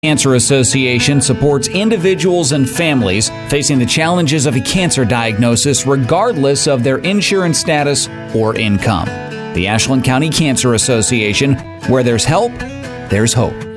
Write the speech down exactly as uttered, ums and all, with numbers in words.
Cancer Association supports individuals and families facing the challenges of a cancer diagnosis regardless of their insurance status or income. The Ashland County Cancer Association, where there's help, there's hope.